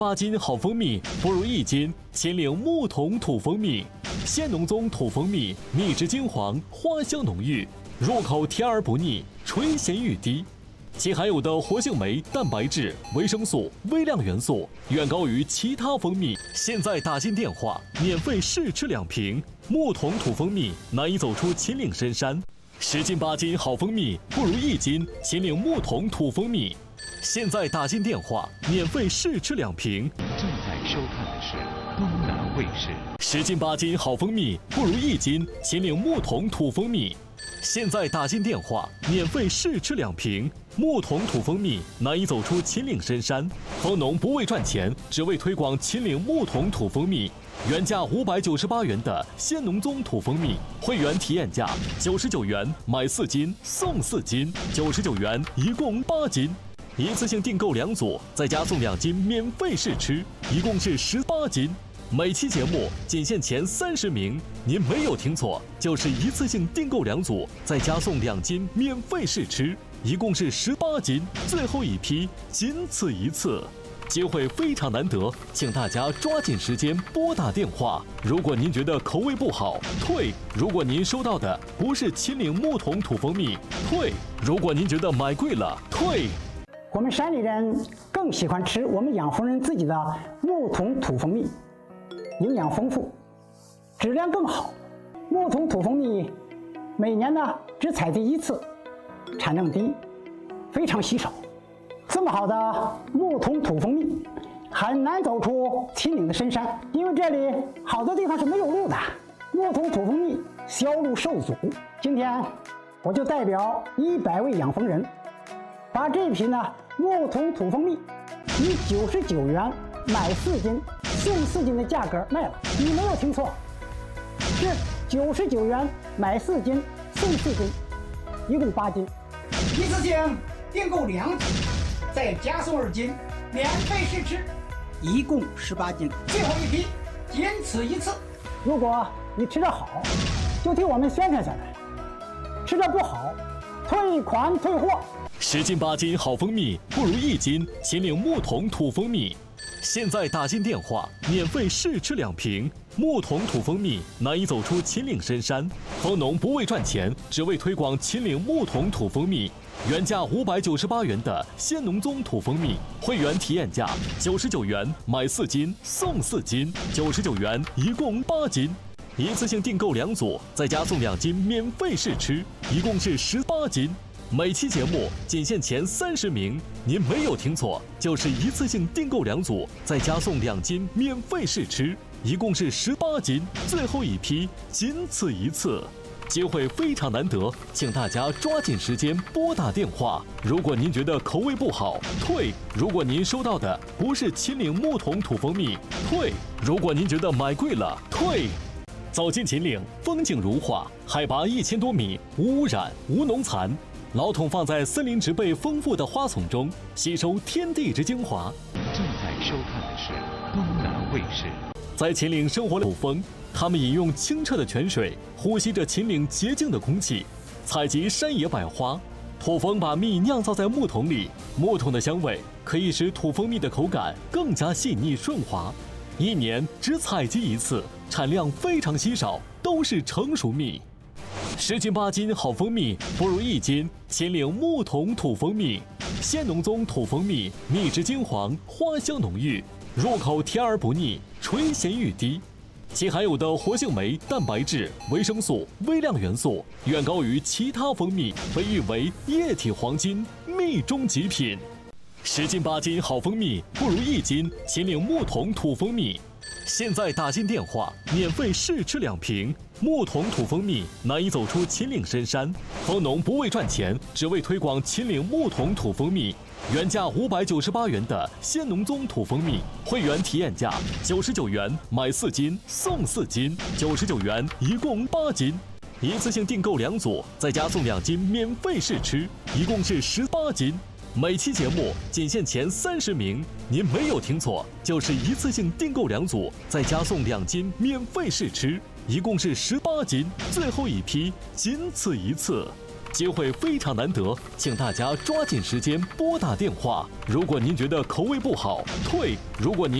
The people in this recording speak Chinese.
8斤好蜂蜜不如1斤秦岭木桶土蜂蜜。仙农宗土蜂蜜蜜质金黄，花香浓郁，入口甜而不腻，垂涎欲滴。其含有的活性酶、蛋白质、维生素、微量元素远高于其他蜂蜜。现在打进电话，免费试吃2瓶。木桶土蜂蜜难以走出秦岭深山。10斤8斤好蜂蜜不如1斤秦岭木桶土蜂蜜。现在打进电话，免费试吃2瓶。 正在收看的是东南卫视。 10斤8斤好蜂蜜不如1斤秦岭木桶土蜂蜜。现在打进电话，免费试吃2瓶。木桶土蜂蜜难以走出秦岭深山。蜂农不为赚钱，只为推广秦岭木桶土蜂蜜。原价598元的仙农宗土蜂蜜，会员体验价99元买4斤送4斤，99元一共8斤。一次性订购2组，再加送2斤免费试吃，一共是18斤。每期节目仅限前30名，您没有听错，就是一次性订购2组，再加送2斤免费试吃，一共是18斤。最后一批，仅此一次，机会非常难得，请大家抓紧时间拨打电话。如果您觉得口味不好，退；如果您收到的不是秦岭木桶土蜂蜜，退；如果您觉得买贵了，退。 我们山里人更喜欢吃我们养蜂人自己的木桶土蜂蜜，营养丰富，质量更好。木桶土蜂蜜每年呢只采集1次，产量低，非常稀少。这么好的木桶土蜂蜜很难走出秦岭的深山，因为这里好多地方是没有路的。木桶土蜂蜜销路受阻，今天我就代表100位养蜂人，把这瓶呢木桶土蜂蜜以99元买4斤送4斤的价格卖了。你没有听错，是99元买4斤送4斤，一共8斤。一次性订购2斤，再加送2斤免费试吃，一共18斤。最后一批，仅此一次。如果你吃得好，就替我们宣传宣传；吃得不好，退款退货。 10斤8斤好蜂蜜不如1斤秦岭木桶土蜂蜜。现在打进电话，免费试吃2瓶。木桶土蜂蜜难以走出秦岭深山。蜂农不为赚钱，只为推广秦岭木桶土蜂蜜。原价598元的仙农宗土蜂蜜，会员体验价99元买4斤送4斤，99元一共8斤。一次性订购2组，再加送2斤免费试吃，一共是18斤。每期节目仅限前30名，您没有听错，就是一次性订购2组，再加送2斤免费试吃，一共是18斤。最后一批，仅此一次，机会非常难得，请大家抓紧时间拨打电话。如果您觉得口味不好，退；如果您收到的不是秦岭木桶土蜂蜜，退；如果您觉得买贵了，退。走进秦岭，风景如画，海拔1000多米，无污染，无农残。老桶放在森林植被丰富的花丛中，吸收天地之精华。 正在收看的是东南卫视。 在秦岭生活的土蜂，他们饮用清澈的泉水，呼吸着秦岭洁净的空气，采集山野百花。土蜂把蜜酿造在木桶里，木桶的香味可以使土蜂蜜的口感更加细腻顺滑。1年只采集1次，产量非常稀少，都是成熟蜜。10斤8斤好蜂蜜不如1斤秦岭木桶土蜂蜜。仙农宗土蜂蜜蜜质金黄，花香浓郁，入口甜而不腻，垂涎欲滴。其含有的活性酶、蛋白质、维生素、微量元素远高于其他蜂蜜，被誉为液体黄金，蜜中极品。10斤8斤好蜂蜜不如1斤秦岭木桶土蜂蜜。现在打进电话，免费试吃2瓶。木桶土蜂蜜难以走出秦岭深山。蜂农不为赚钱，只为推广秦岭木桶土蜂蜜。原价598元的仙农宗土蜂蜜，会员体验价99元买4斤送4斤，99元一共8斤。一次性订购2组，再加送2斤免费试吃，一共是18斤。每期节目仅限前30名，您没有听错，就是一次性订购2组，再加送2斤免费试吃，一共是18斤。最后一批，仅此一次， 机会非常难得，请大家抓紧时间拨打电话。如果您觉得口味不好，退；如果您